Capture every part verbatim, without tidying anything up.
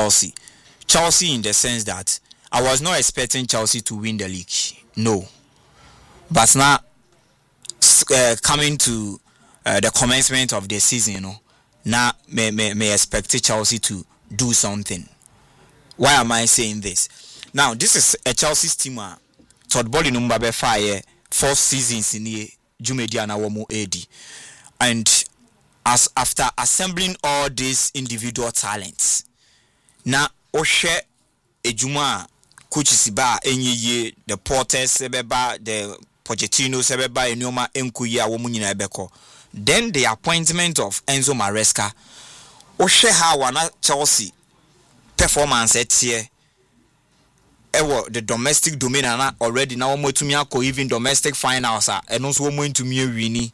Chelsea. Chelsea in the sense that I was not expecting Chelsea to win the league. No. But now, uh, coming to uh, the commencement of the season, you know, now may, may, may expect Chelsea to do something. Why am I saying this? Now, this is a Chelsea's team. Uh, Todd Bowley number be five four seasons in the Jumediana Womo A D. And as after assembling all these individual talents, now Oshe Ejuma coach Siba Enye the Porters Sebeba the Pochettino Sebeba Enyoma Enkuya Womunina Beko. Then the appointment of Enzo Maresca. Oshe Hawana Chelsea performance at here. Ewo the domestic domain na already now mo to me ako even domestic finals ah and also mo into me wini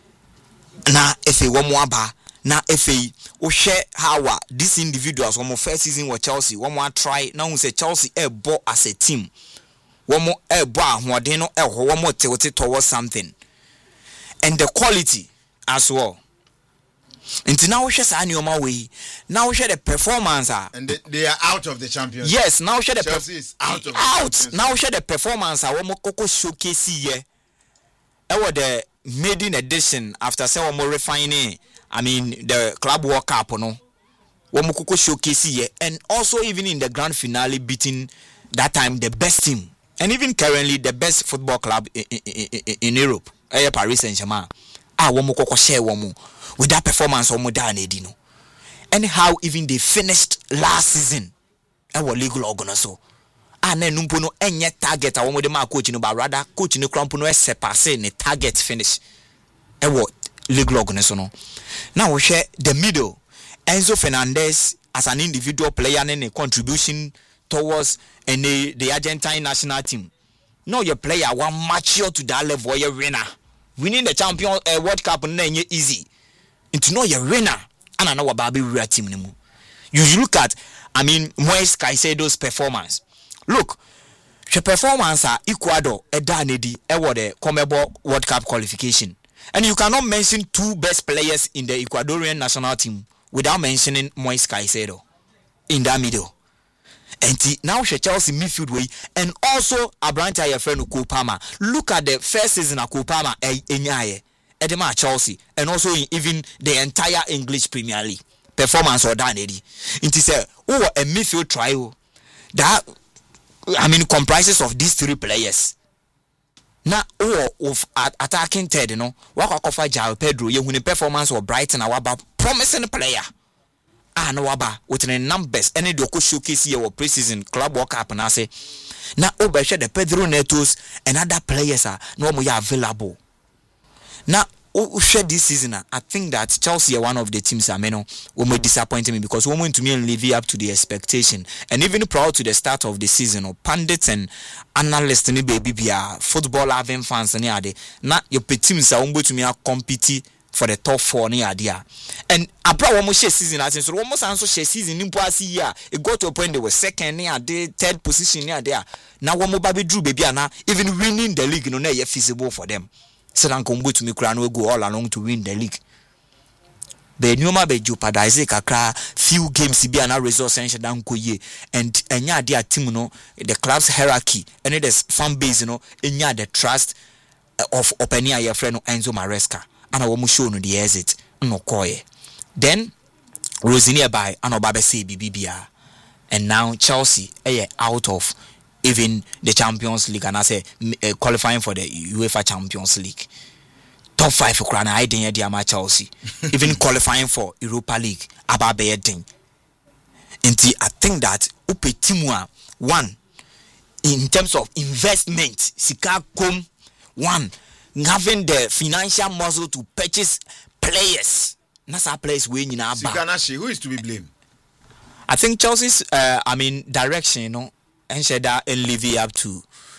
na efe wo mo aba na efe o share how these individuals one first season with Chelsea one more try now we say Chelsea e bo as a team one more e bo ahoden no e ho one more tilt towards something and the quality as well. Until now, we share any way. Now we share the performance. And they, they are out of the championship. Yes, now we share the Chelsea per- is out of out. The now we share the performance. Our Mokoko showcase here. Our the maiden edition after some more refining. I mean the club World Cup, no. Mokoko showcase here, and also even in the grand finale, beating that time the best team, and even currently the best football club in, in, in, in Europe, Paris Saint-Germain. Ah, Mokoko share one with that performance of Modane, and how even they finished last season. Our legal organizer. And then Numpono any target. I want the man coaching about rather coaching the Crampono se passe ne target finish. And what legal organizer no. Now we share the middle. Enzo Fernandez as an individual player and a contribution towards and the, the Argentine national team. No, your player one mature to that level. You're winner. Winning the champion uh, World Cup and then you're easy. And to know you're winner, and I know what Baby real team anymore. You look at, I mean, Moise Caicedo's performance. Look, the performance are Ecuador, Edanedi, Ewa the CONMEBOL World Cup qualification, and you cannot mention two best players in the Ecuadorian national team without mentioning Moise Caicedo in that middle. And now she Chelsea midfield way, and also Abrante your friend Kupama. Look at the first season of Kupama Enyaye. Edema Chelsea and also in even the entire English Premier League performance or done Eddie. It is a oh a midfield trio that I mean comprises of these three players. Now oh of at, attacking third, you know, what offer João Pedro, you win performance of Brighton Awaba promising player. Ah no waba with the numbers any doko showcase here or preseason club World Cup and I say now over the Pedro Netos and other players are normally available. Now, who shared this season? I think that Chelsea are one of the teams that may will disappoint me because we went to me and live up to the expectation. And even prior to the start of the season, or pundits and analysts and baby football having fans and yade. Now your teams are to me compete for the top four near there. And abroad almost share season as so almost also share season in Poissy year. It got to a point they were second near there, third position near there. Now one more baby drew baby now even winning the league no not yet feasible for them. So then come to me crown will go all along to win the league. But Numa be jeopardize kakra few games be an resource and down koye and enya their team no the club's hierarchy and the fan base you know enya the trust of openia your friend Enzo Maresca and I will show no the exit no koye. Then Rosinia by and Obabe say B B B R and now Chelsea eh out of even the Champions League and I say uh, qualifying for the UEFA Champions League. Top five for Krana, I didn't hear Chelsea. Even qualifying for Europa League, Ababe thing. And I think that Upe Timua one in terms of investment, Sika Kom one having the financial muscle to purchase players. That's our place we in our Sikanashi, who is to be blamed? I think Chelsea's uh, I mean direction, you know. And said that and live up to,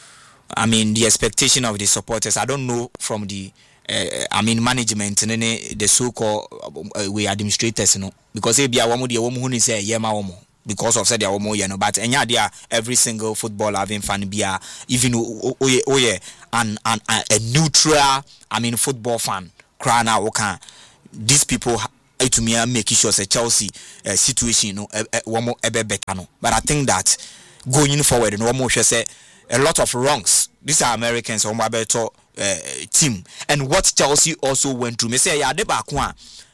I mean, the expectation of the supporters. I don't know from the, uh, I mean, management and the so-called uh, we administrators, you know, because they be a woman, the woman who is a yema woman because of said they are woman, you know. But and yeah, they are every single footballer having fan be a even oh yeah, oh yeah, and and a neutral, I mean, football fan. Crana, okay, these people to me make sure say Chelsea uh, situation no one more ebe better no. But I think that going forward no more say a lot of wrongs. These are Americans on my better uh, team, and what Chelsea also went through. Me say ya de back one.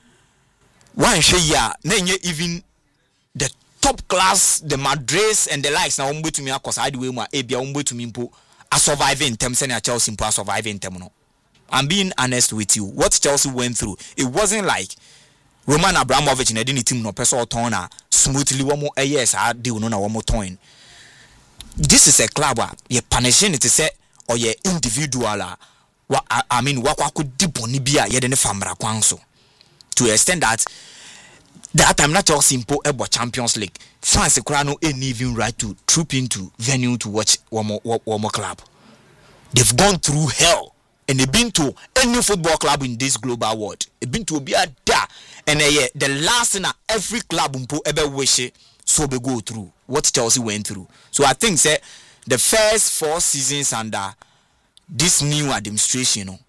One share ya even the top class, the Madrid and the likes. Now I'm going to me because I do my Abia. I'm going to me impo a surviving terms and a Chelsea impo a surviving term no. I'm being honest with you. What Chelsea went through, it wasn't like Roman Abramovich in a team no person turner smoothly one more years I do no one more turn. This is a club where you punishing it to say or your individual what I mean what could deep on Nibia yet in the famra kwanso. To the extent that that time not Chelsea impo about Champions League. France Crano ain't even right to troop into venue to watch one more one more club. They've gone through hell. And they've been to any football club in this global world. They've been to be a da. And uh, yeah, the last thing every club ever wish so they go through what Chelsea went through. So I think say the first four seasons under this new administration, you know,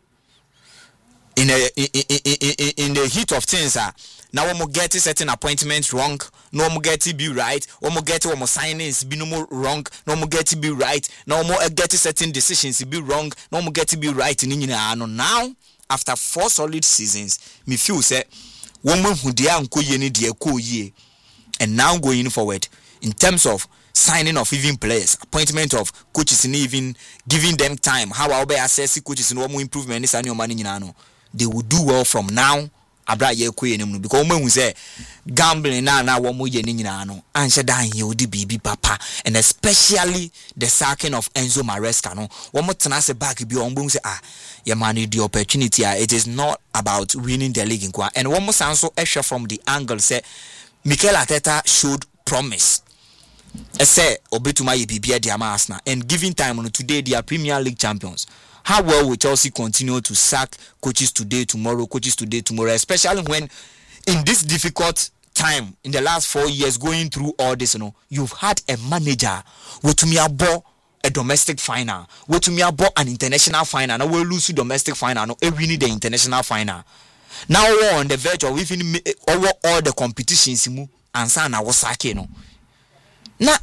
in, a, in, in, in, in the heat of things, uh, now we get certain appointments wrong, no more get to be right, one more get one more signings be no more wrong, no more get to be right, no more get certain decisions be wrong, no more get to be right in now after four solid seasons, me feel say woman who dia nko ye ni dia ko ye, and now going forward in terms of signing of even players, appointment of coaches and even giving them time, how I'll be assessing coaches and what more improvement is your money no, they will do well from now. Abra ye kwe nim no because when we say gambling na na wo mo ye ni nyina no anche dan ye odi bibi papa, and especially the sacking of Enzo Maresca no wo mo tena se back bi on say ah ye man the opportunity. It is not about winning the league in kwa, and wo mo san so ehwe from the angle say Mikel Arteta showed promise. I say obetuma ye bibia dia ma Arsenal, and giving time on today they are Premier League champions. How well will Chelsea continue to sack coaches today, tomorrow, coaches today, tomorrow, especially when in this difficult time, in the last four years, going through all this, you know, you've had a manager with to me about a domestic final, with to me about an international final, now we'll lose domestic final, no, we need the international final. Now we're on the verge of even over all the competitions, and sana was sacking, no. Now,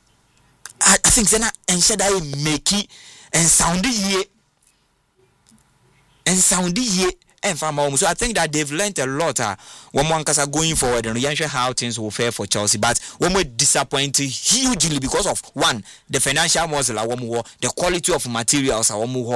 I, I think that and should I make it and sound it and sound ye and from home. So I think that they've learned a lot uh, when one are going forward and you how things will fare for Chelsea. But when we're disappointed hugely because of one, the financial muscle, the quality of materials,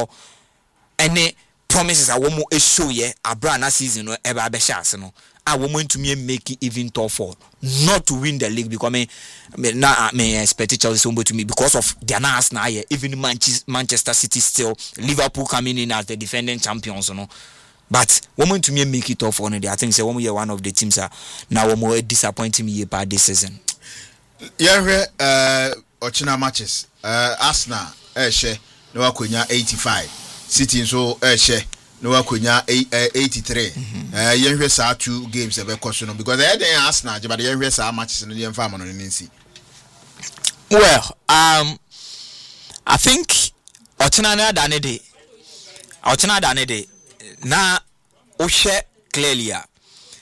and the promises are one more show ye a brand season or ever be chance no. I want to me make it even tougher not to win the league because me me na me expect Chelsea to me because of their last now even Manchester City still Liverpool coming in as the defending champions, you know. But woman to me make it tough on it. I think say one year one of the teams are now more disappointing me about this season. Yeah, uh Ochina matches. Uh Arsenal eh she no akonya eighty-five. City so eh she no akonya eighty-three. Eh yenhwe sa two games e be koso no because eh den Arsenal but yenhwe sa matches no dem fa no nsi. Well, um I think Ochina na dane de. Ochina dane de. Na ohwe clearly a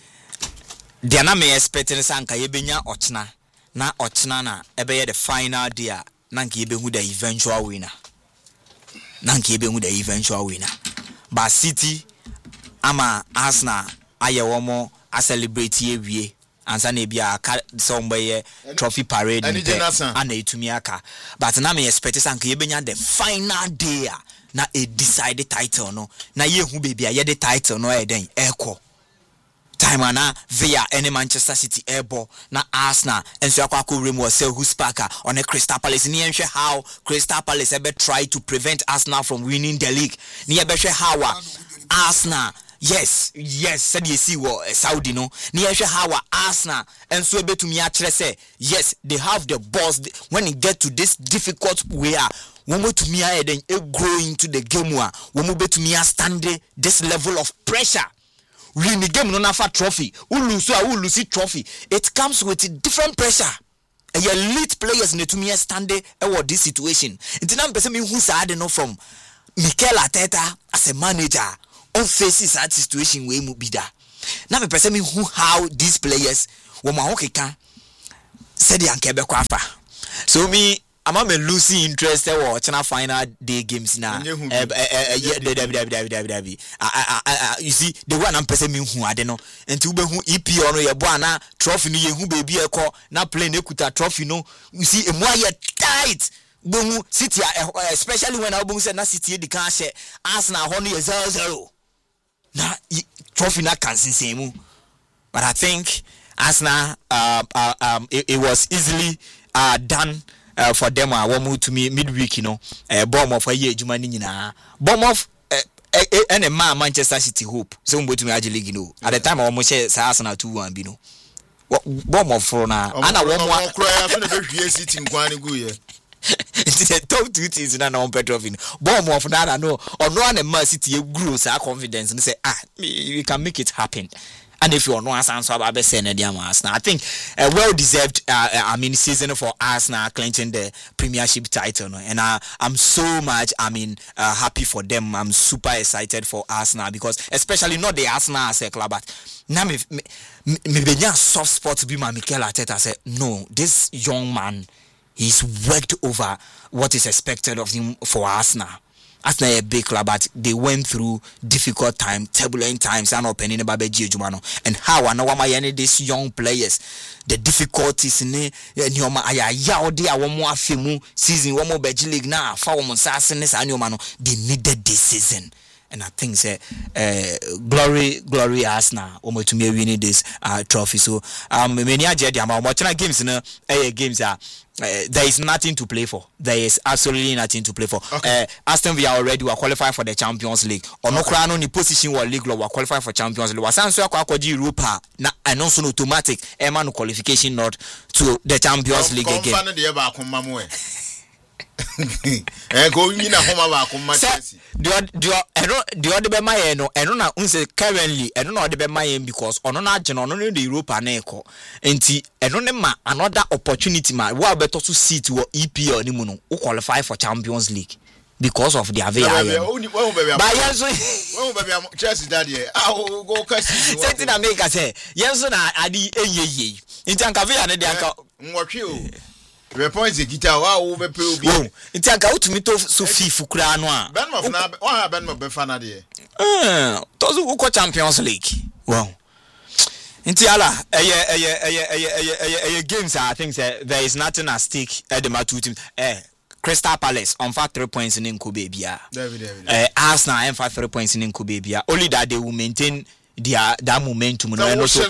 dia na me expecting sanka yebenya Ochina na Ochina na ebe the final day na nka yebehu the eventual winner. Na nka yebehu the eventual winner. But City ama Arsenal aye womo a celebrate ewie ansa na bia somebody trophy parade and etumi aka. But na me expect sanka yebenya the final day na a decide title no na yehu baby a ye the title no e den eko time na via any Manchester City airbo na Arsenal enso akwa remo sell who's Parker on a Crystal Palace ni enhwe how Crystal Palace ebe try to prevent Arsenal from winning the league ni ebe hwe how Arsenal yes yes said you see what Saudi no ni enhwe how Arsenal enso ebe to me akere say yes they have the balls when it get to this difficult way when we to me are then grow into the game wa when we be to me stand this level of pressure. Win the game no nafa trophy. Who lose or who lose trophy. It comes with a different pressure. And your elite players need to me stand there this situation. It's not person me who say no from Mikel Arteta as a manager on faces that situation where mu be da. na me pese me who how these players wo ma hokeka said yanke be kwafa. So me I'm a losing interest in watching final day games now. You see, the one I'm pressing me who I don't know. And to be who E P on your buana trophy, you who baby a call now playing a trophy. No, you see, a more tight. Boom, city, especially when I boom said, not city, the car share, ask now, honey, a zero zero. Now, trophy not can same. But I think, as now, uh, uh, um, it, it was easily uh, done. Uh, for them, I want move to me midweek, you know, a uh, bomb of a year, Jumani, bomb of and a man Manchester City hope. So go to me, League, you know. At the time, I almost said Arsenal two one, you know. Bomb of for now, and I want more cry. I'm going to sitting one good. It's a top two things in an on Petrovin. Bomb of that, I know, or no one in Man City grows our confidence and say, ah, we can make it happen. And if you know Arsenal, I think a well-deserved, uh, I mean, season for Arsenal clinching the Premiership title, no? And I, I'm so much, I mean, uh, happy for them. I'm super excited for Arsenal because, especially not the Arsenal as a club, but now me me me be a soft spot to be my Mikel Arteta. Said no, this young man, he's worked over what is expected of him for Arsenal. Arsenal a big club, but they went through difficult times, turbulent times, and opening about Jumano. And how I know why these young players, the difficulties in the Nyoma Aya Yaudi, one more film season, one more Belgian League now, four months, and Yomano, they needed this season. And I think say uh, glory, glory Arsenal. Omo to me winning this uh, trophy. So um, many are just I'm watching games. You know, uh, games are. Uh, there is nothing to play for. There is absolutely nothing to play for. Okay. Uh, Aston Villa already were qualified for the Champions League. Or no crown on the position where league were qualified for Champions League. Was answer kwa kwa Europa na and also automatic. Eman qualification not to the Champions League again. Eh go yin na homa ba ko Chelsea the the eno the other be my no eno na unse currently eno na the be my because ono na agye no ono no the Europa na eko enti eno ne ma another opportunity ma wo better to seat wo E P L ni mu no qualify for Champions League because of the avia but yes when baby Chelsea that year ah go kasi something that make us say yes na adi eyeye enti anka via ne de anka nwotwe o the points guitar wow be pe obi nti aka utumi to so fifu kura no a Ben of na one Ben of be fa na de eh tozo uko Champions League wow nti ala eye eye eye eye eye eye games I think say there is nothing at stake at the two teams eh Crystal Palace on fact three points in Nkobe bia eh Arsenal on fact three points in Nkobe bia only that they will maintain their that momentum no and also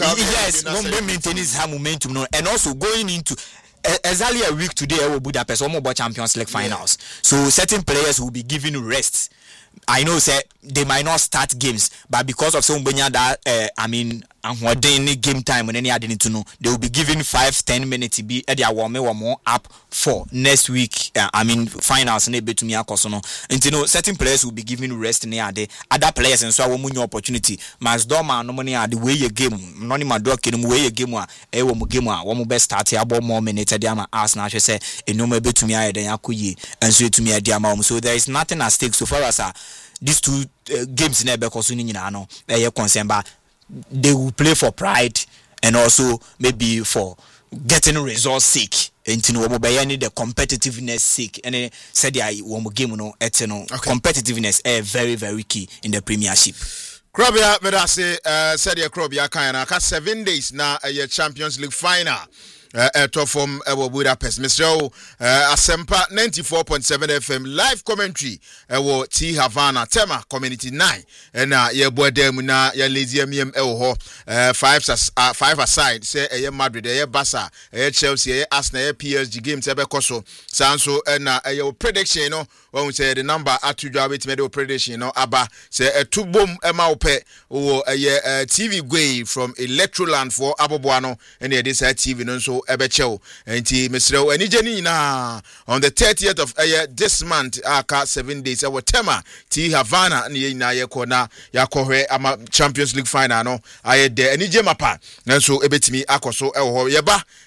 yes when maintaining that momentum no and also going into exactly a week today we will Budapest Omo Champions League finals. Yeah. So certain players will be given rest. I know say they might not start games, but because of some that uh, I mean any game time when any adding to know they will be given five ten minutes to be at their warm or more up for next week. Uh, I mean finals and to me akosono. And you know certain players will be given rest near the other players and so I will opportunity. Mas Doma no money the way your game, none my dog can way your game wa e wo game wa one best start about more minutes at the Arsenal say e no maybe to me I then yakuyi and so to me at the so there is nothing at stake so far as uh, these two uh, games never kosu ni nyina no eh concern but they will play for pride and also maybe for getting results sake and you know the competitiveness sake and said yeah one game no eternal competitiveness is very very key in the Premiership. Krobia medase uh, said yeah Krobia kind ka seven days na a Champions League final uh, to from uh, Budapest. Mister O, uh, Asempa ninety-four point seven F M live commentary uh, T Havana Tema Community nine and uh, ye boy dem na ye lazy miem ewo uh, five uh, five aside say uh, ye Madrid ye Barca ye Chelsea ye Arsenal ye P S G games ebe koso sanso and uh, ye prediction no when we say the number atudwa wait me the prediction no aba say a uh, two boom ema ope o ye uh, T V gway from Electroland for Aboboano and ye this uh, T V no so ebechew enti mesrew anije ni na on the thirtieth of uh, this month aka seven days our tema T Havana ni na ye kona yakohwe ama Champions League final no aye de anije mapa nanso ebetimi akoso ewo ye ba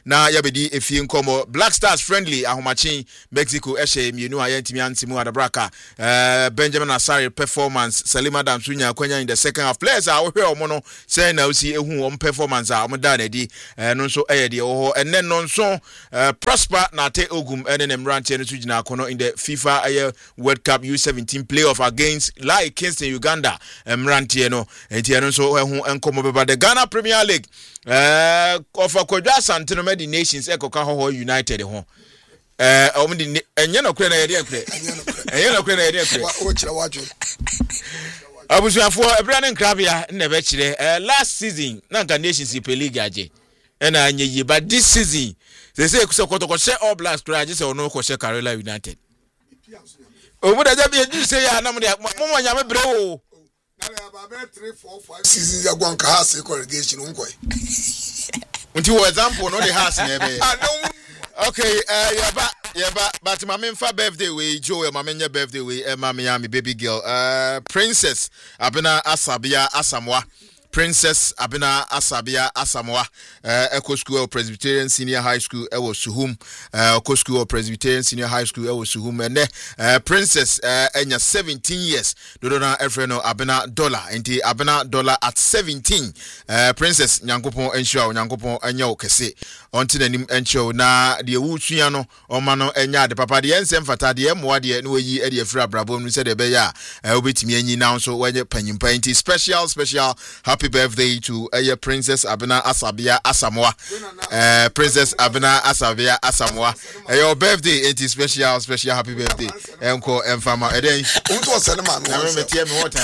na yabedi efie nkomo Black Stars friendly ahomachen Mexico ehye mienu ayentimi antimu adabraka uh, Benjamin Asare performance Salima Damsunya kwanya in the second half players a wo hwe omo no say na usi ehu om performance a omo da na di no nso eye de oho enne no nso Prosper na te ogum ene ne mranche no sugina akono in the FIFA aye World Cup U seventeen playoff against like Kingston Uganda mranche no enti eno nso ehu enkomo beba the Ghana Premier League eh of Akwadwa Santino Medi Nations ekoka ho United ho eh omo di enye no kure na ye de kure enye no kure na ye de kure o kire wadwo abusuafo ebra ne nkrabia na be kire eh last season na Nations Super League aje ena anye yi but this season they say kuso kotoko share All Blacks kura aje se ono ko share Carolina United omo da ja bi eju se ya na mo de mo mo nya me bre o na ya ba be three four five seasons ya gwan ka has corrugation unko unti for example no the house na be okay uh yaba yaba but my memfa birthday we Joe my menya birthday we e ma me am baby girl uh Princess Abena Asabia Asamoah Princess Abena Asabia Asamoah uh, Eco School Presbyterian Senior High School Ewo Suhum uh, Eco School Presbyterian Senior High School Ewo Suhum and uh, Princess uh, enya seventeen years do na efreno Abena Dollar enti Abena Dollar at seventeen uh, Princess Nyankopon ensure Nyankopon enya okese onti nanim encho na de wutua no oma no enya de papa de ensem fata de emoa de no yi e de afra brabom no se de be ya obetimi anyi now so wenye panyimpa enti special special happy birthday to uh, Princess Abena Asabia Asamoah uh, Princess Abena Asabia Asamoah uh, your birthday enti special special happy birthday enko enfama eden unto sene ma no me tie me what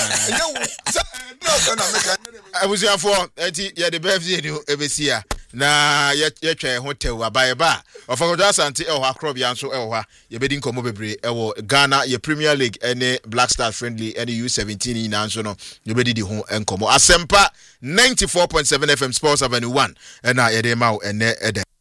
abusuafo enti ye the birthday ni ebesia na ye ye twa ho tew abaye ba Ofakwadwa Asante e ho akrobia nso e ho ha ye bedi nkomo bebre e wo Ghana ye Premier League ene Black Star friendly ene U seventeen na nso no ye bedi di ho enkomo Asempa ninety-four point seven F M Sports Avenue one ena ye de ma wo ene ede